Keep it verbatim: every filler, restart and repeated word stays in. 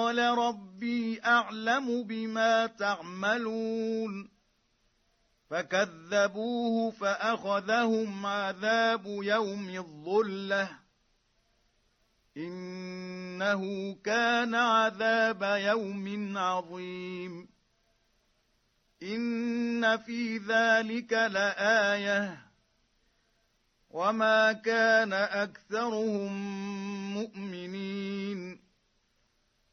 قال ربي أعلم بما تعملون فكذبوه فأخذهم عذاب يوم الظلة إنه كان عذاب يوم عظيم إن في ذلك لآية وما كان أكثرهم مؤمنين